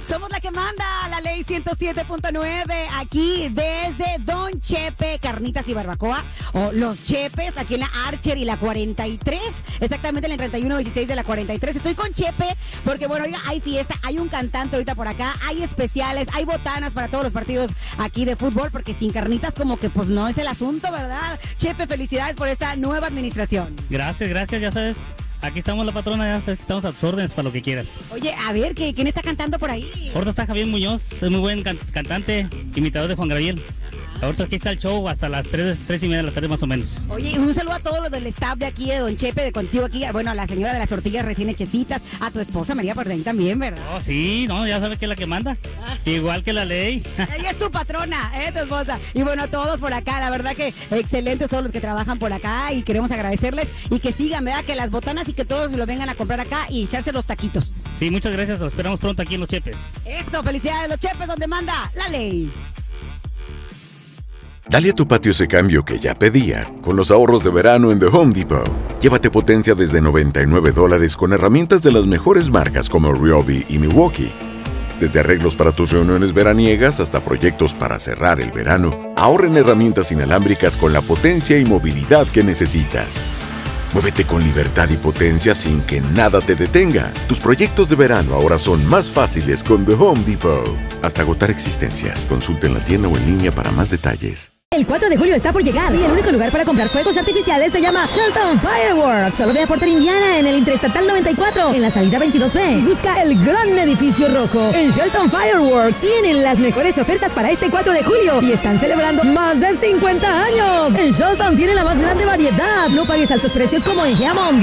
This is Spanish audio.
Somos la que manda, la ley 107.9, aquí desde Don Chepe, Carnitas y Barbacoa, o Los Chepes, aquí en la Archer y la 43, exactamente en el 3116 de la 43. Estoy con Chepe porque, bueno, oiga, hay fiesta, hay un cantante ahorita por acá, hay especiales, hay botanas para todos los partidos aquí de fútbol, porque sin carnitas como que pues no es el asunto, ¿verdad? Chepe, felicidades por esta nueva administración. Gracias, ya sabes. Aquí estamos la patrona, ya sabes que estamos a tus órdenes para lo que quieras. Oye, a ver, ¿quién está cantando por ahí? Ahorita está Javier Muñoz, es muy buen cantante, imitador de Juan Gabriel. Ahorita aquí está el show hasta las 3:30 de la tarde más o menos. Oye, un saludo a todos los del staff de aquí, de Don Chepe, de contigo aquí. Bueno, a la señora de las tortillas recién hechecitas, a tu esposa María por ahí también, ¿verdad? Oh, sí, no, ya sabes que es la que manda. Igual que la ley. Ella es tu patrona, tu esposa. Y bueno, todos por acá, la verdad que excelentes todos los que trabajan por acá y queremos agradecerles y que sigan, ¿verdad? Que las botanas y que todos lo vengan a comprar acá y echarse los taquitos. Sí, muchas gracias, los esperamos pronto aquí en Los Chepes. Eso, felicidades, Los Chepes, donde manda la ley. Dale a tu patio ese cambio que ya pedía con los ahorros de verano en The Home Depot. Llévate potencia desde $99 con herramientas de las mejores marcas como Ryobi y Milwaukee. Desde arreglos para tus reuniones veraniegas hasta proyectos para cerrar el verano, ahorra en herramientas inalámbricas con la potencia y movilidad que necesitas. Muévete con libertad y potencia sin que nada te detenga. Tus proyectos de verano ahora son más fáciles con The Home Depot. Hasta agotar existencias. Consulta en la tienda o en línea para más detalles. El 4 de julio está por llegar y el único lugar para comprar fuegos artificiales se llama Shelton Fireworks. Solo ve a Porter, Indiana, en el Interestatal 94, en la salida 22B. Y busca el gran edificio rojo. En Shelton Fireworks tienen las mejores ofertas para este 4 de julio y están celebrando más de 50 años. En Shelton tiene la más grande variedad. No pagues altos precios como en Hammond,